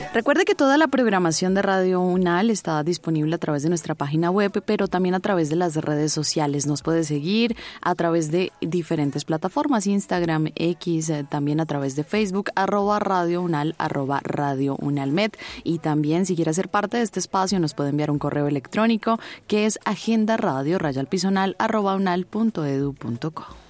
Recuerde que toda la programación de Radio UNAL está disponible a través de nuestra página web, pero también a través de las redes sociales. Nos puede seguir a través de diferentes plataformas, Instagram, X, también a través de Facebook, @Radio UNAL, @Radio UNALmed. Y también, si quiere ser parte de este espacio, nos puede enviar un correo electrónico que es agendaradio_unal@unal.edu.co.